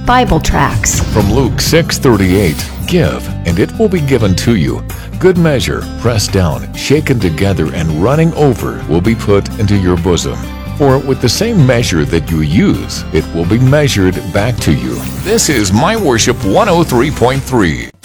Bible tracts. From Luke 6:38, give, and it will be given to you. Good measure, pressed down, shaken together, and running over will be put into your bosom. For with the same measure that you use, it will be measured back to you. This is My Worship 103.3.